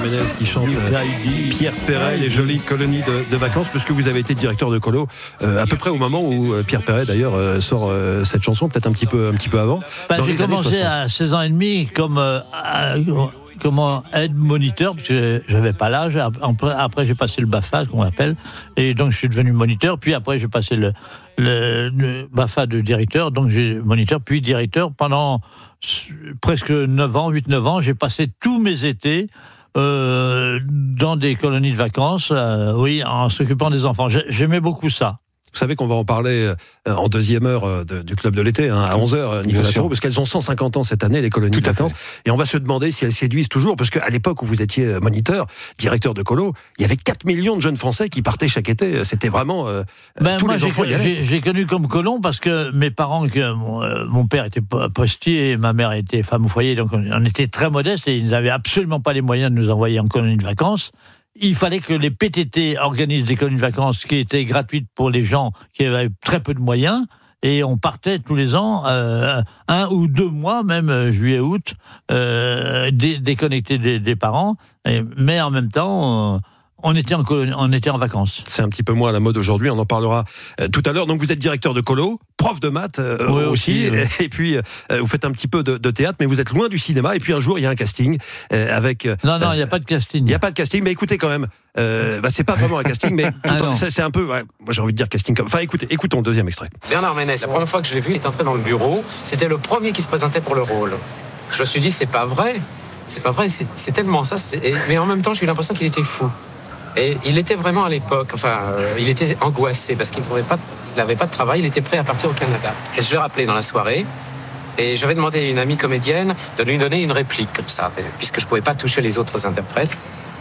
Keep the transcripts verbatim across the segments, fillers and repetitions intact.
Ménez qui chante euh, Pierre Perret, les jolies colonies de, de vacances, parce que vous avez été directeur de colo euh, à peu près au moment où euh, Pierre Perret d'ailleurs euh, sort euh, cette chanson, peut-être un petit peu, un petit peu avant. Bah, j'ai commencé à seize ans et demi comme euh, à, comment aide moniteur, parce que j'avais pas l'âge. Après, après j'ai passé le BAFA, qu'on appelle, et donc je suis devenu moniteur. Puis après j'ai passé le, le, le BAFA de directeur, donc j'ai moniteur puis directeur pendant presque neuf ans, huit neuf ans. J'ai passé tous mes étés euh, dans des colonies de vacances, euh, oui, en s'occupant des enfants. J'aimais beaucoup ça. Vous savez qu'on va en parler en deuxième heure de, du Club de l'été, hein, à onze heures, Nicolas Thoreau, parce qu'elles ont cent cinquante ans cette année, les colonies de vacances. Et on va se demander si elles séduisent toujours, parce qu'à l'époque où vous étiez moniteur, directeur de colo, il y avait quatre millions de jeunes Français qui partaient chaque été. C'était vraiment... Euh, ben tous moi, les enfants y allaient. J'ai connu comme colon parce que mes parents, que mon, euh, mon père était postier et ma mère était femme au foyer, donc on, on était très modestes et ils n'avaient absolument pas les moyens de nous envoyer en colonie de vacances. Il fallait que les P T T organisent des colonies de vacances qui étaient gratuites pour les gens qui avaient très peu de moyens. Et on partait tous les ans, euh, un ou deux mois, même euh, juillet, août, euh, dé- déconnectés des, des parents. Et, mais en même temps, euh, on était en colonie, on était en vacances. C'est un petit peu moins à la mode aujourd'hui, on en parlera euh, tout à l'heure. Donc vous êtes directeur de colo, prof de maths euh, oui, aussi, aussi oui. et, et puis euh, vous faites un petit peu de, de théâtre, mais vous êtes loin du cinéma. Et puis un jour, il y a un casting euh, avec... Euh, non, non, il n'y a pas de casting. Il n'y a pas de casting, mais écoutez quand même, euh, bah, c'est pas vraiment un casting, mais ah en, c'est, c'est un peu... Ouais, moi j'ai envie de dire casting comme... Enfin écoutez, écoutons le deuxième extrait. Bernard Ménez, la première fois que je l'ai vu, il est entré dans le bureau, c'était le premier qui se présentait pour le rôle. Je me suis dit, c'est pas vrai, c'est pas vrai, c'est, c'est tellement ça, c'est... Et, mais en même temps, j'ai eu l'impression qu'il était fou. Et il était vraiment à l'époque, enfin, euh, il était angoissé parce qu'il n'avait pas, pas de travail, il était prêt à partir au Canada. Et je l'ai rappelé dans la soirée, et j'avais demandé à une amie comédienne de lui donner une réplique comme ça, puisque je ne pouvais pas toucher les autres interprètes.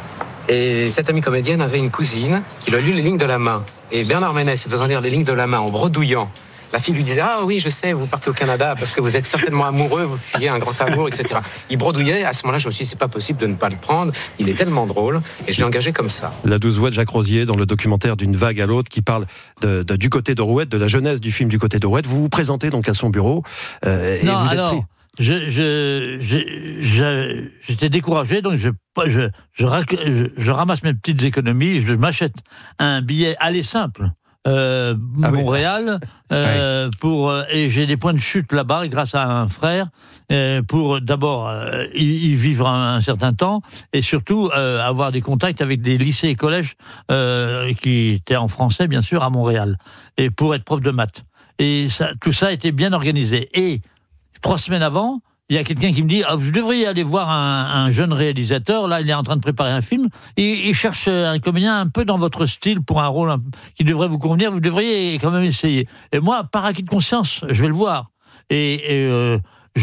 Et cette amie comédienne avait une cousine qui lui a lu les lignes de la main. Et Bernard Ménez, faisant lire les lignes de la main en bredouillant, la fille lui disait « Ah oui, je sais, vous partez au Canada parce que vous êtes certainement amoureux, vous fuyez un grand amour, et cetera » Il bredouillait, à ce moment-là, je me suis dit « C'est pas possible de ne pas le prendre, il est tellement drôle. » Et je l'ai engagé comme ça. La douce voix de Jacques Rosier dans le documentaire D'une vague à l'autre qui parle de, de, du côté de Rouette, de la jeunesse du film Du côté de Rouette. Vous vous présentez donc à son bureau euh, et non, vous êtes alors, pris. Je, je, je, je, j'étais découragé, donc je, je, je, je, je ramasse mes petites économies, je m'achète un billet aller simple. Euh, ah Montréal oui. euh, oui. pour euh, et j'ai des points de chute là-bas grâce à un frère euh, pour d'abord euh, y, y vivre un, un certain temps et surtout euh, avoir des contacts avec des lycées et collèges euh, qui étaient en français bien sûr à Montréal et pour être prof de maths et ça, tout ça était bien organisé et trois semaines avant il y a quelqu'un qui me dit ah, vous devriez aller voir un, un jeune réalisateur, là il est en train de préparer un film, et il cherche un comédien un peu dans votre style pour un rôle qui devrait vous convenir, vous devriez quand même essayer. Et moi, par acquis de conscience, je vais le voir. Et, et euh,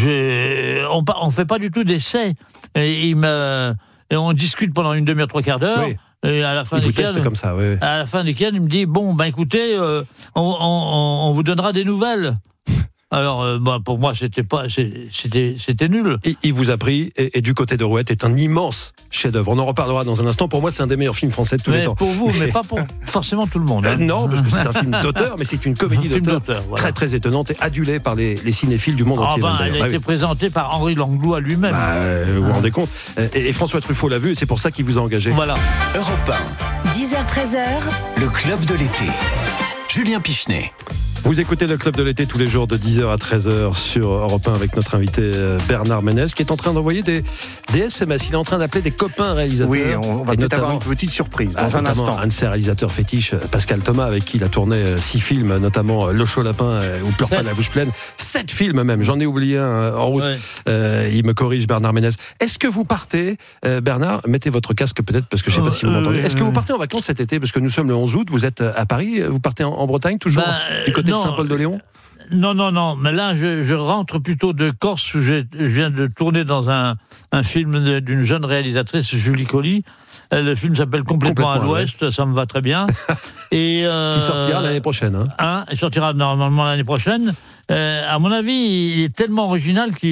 je, on on fait pas du tout d'essai. Et, il me, et on discute pendant une demi-heure, trois quarts d'heure. Oui. Et à la fin il vous desquels, teste comme ça, oui. À la fin desquels, il me dit bon, ben écoutez, euh, on, on, on vous donnera des nouvelles. Alors, euh, bah, pour moi, c'était pas, c'était, c'était nul. Il, il vous a pris, et, et Du côté de Rouette est un immense chef-d'œuvre. On en reparlera dans un instant. Pour moi, c'est un des meilleurs films français de tous mais les temps. Pour vous, mais pas pour forcément tout le monde. Hein. Euh, non, parce que c'est un film d'auteur, mais c'est une comédie d'auteur, d'auteur voilà. très très étonnante et adulée par les, les cinéphiles du monde ah entier. Ben, elle a bah, été oui. présentée par Henri Langlois lui-même. Bah, euh, vous vous rendez compte. Et, et François Truffaut l'a vu, et c'est pour ça qu'il vous a engagé. Voilà. Europe un. dix heures treize heures. Le Club de l'été. Julien Pichenet. Vous écoutez le Club de l'été tous les jours de dix heures à treize heures sur Europe un avec notre invité Bernard Ménez qui est en train d'envoyer des, des S M S. Il est en train d'appeler des copains réalisateurs. Oui, on va peut-être avoir une petite surprise dans ah, un instant. Un de ses réalisateurs fétiches, Pascal Thomas, avec qui il a tourné six films, notamment Le Chaud Lapin ou Pleure pas la bouche pleine. Sept films même, j'en ai oublié un en route. Ouais. Euh, il me corrige, Bernard Ménez. Est-ce que vous partez, euh, Bernard, mettez votre casque peut-être parce que je ne sais pas euh, si vous m'entendez. Est-ce que vous partez en vacances cet été? Parce que nous sommes le onze août, vous êtes à Paris, vous partez en, en Bretagne toujours bah, du côté non. de Saint-Paul-de-Léon? Non, non, non, mais là, je, je rentre plutôt de Corse, où je viens de tourner dans un, un film de, d'une jeune réalisatrice, Julie Colli. Le film s'appelle Complètement, Complètement à l'Ouest, ouais. Ça me va très bien. Et euh, qui sortira l'année prochaine. Hein. Hein, il sortira normalement l'année prochaine. Euh, à mon avis, il est tellement original qu'il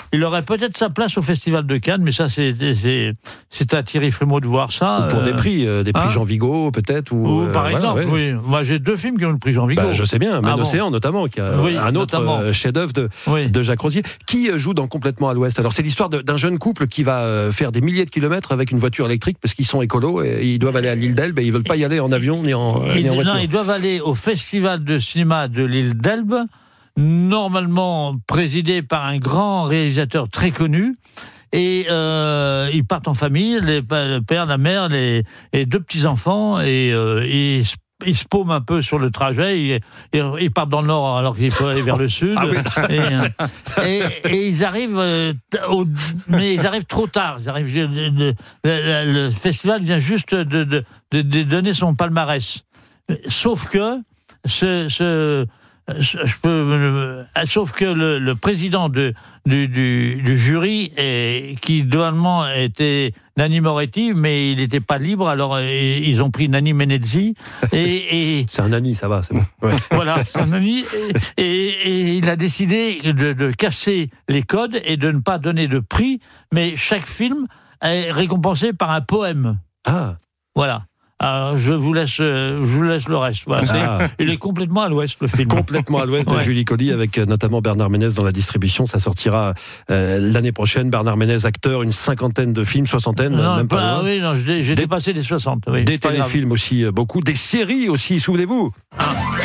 il aurait peut-être sa place au Festival de Cannes, mais ça, c'est, c'est, c'est à Thierry Frémaux de voir ça. Ou pour euh, des prix, euh, des prix hein Jean Vigo, peut-être. Ou, ou par euh, exemple, voilà, ouais. oui. Moi, j'ai deux films qui ont le prix Jean Vigo. Bah, je sais bien, Men Ah bon. Océan notamment, qui a Oui, un autre notamment. euh, chef-d'œuvre de, Oui. de Jacques Rosier. Qui euh, joue dans Complètement à l'Ouest? Alors, c'est l'histoire de, d'un jeune couple qui va euh, faire des milliers de kilomètres avec une voiture électrique parce qu'ils sont écolos et ils doivent aller à l'île d'Elbe et ils veulent pas y aller en avion ni en, euh, Ils, ni en voiture. non, ils doivent aller au Festival de cinéma de l'île d'Elbe, normalement présidé par un grand réalisateur très connu. Et euh, ils partent en famille, les, le père, la mère, les, et deux petits-enfants, et euh, ils, ils se paument un peu sur le trajet, ils, ils partent dans le nord alors qu'il faut aller vers le sud, Ah oui. et, et, et ils arrivent, euh, au, mais ils arrivent trop tard. Ils arrivent, le, le, le, le festival vient juste de, de, de, de donner son palmarès. Sauf que ce... ce je peux, euh, sauf que le, le président de, du, du, du jury, est, qui normalement était Nanni Moretti, mais il n'était pas libre, alors et, ils ont pris Nanni Menezzi. Et, et c'est un ami, ça va, c'est bon. Ouais. Voilà, c'est un ami. Et, et, et il a décidé de, de casser les codes et de ne pas donner de prix, mais chaque film est récompensé par un poème. Ah. Voilà. Alors, je vous laisse, je vous laisse le reste. Voilà, Ah. c'est, il est complètement à l'ouest, le film. Complètement à l'ouest de Ouais. Julie Colli, avec notamment Bernard Ménez dans la distribution. Ça sortira euh, l'année prochaine. Bernard Ménez, acteur, une cinquantaine de films, soixantaine, Non, même pas pas, loin. oui, non, j'ai, j'ai Des- dépassé les soixante. Oui, Des c'est pas grave. téléfilms aussi, euh, beaucoup. Des séries aussi, souvenez-vous. Ah.